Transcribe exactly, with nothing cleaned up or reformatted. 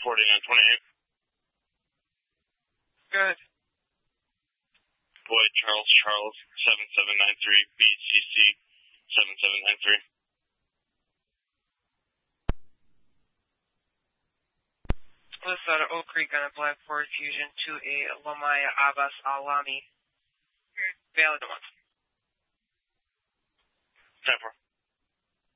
forty-nine twenty-eight. Good. Boyd Charles Charles, seven seven nine three, B C C, seven seven nine three. Let's out of Oak Creek on a Black Ford Fusion to a Lamaya Abbas Alami. Valid one. ten four.